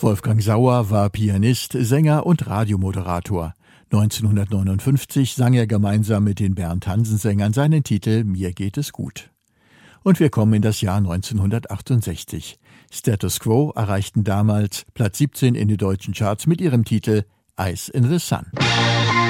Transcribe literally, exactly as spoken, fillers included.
Wolfgang Sauer war Pianist, Sänger und Radiomoderator. neunzehnhundertneunundfünfzig sang er gemeinsam mit den Bernd-Hansen-Sängern seinen Titel »Mir geht es gut«. Und wir kommen in das Jahr neunzehnhundertachtundsechzig. Status Quo erreichten damals Platz siebzehn in den deutschen Charts mit ihrem Titel »Ice in the Sun«.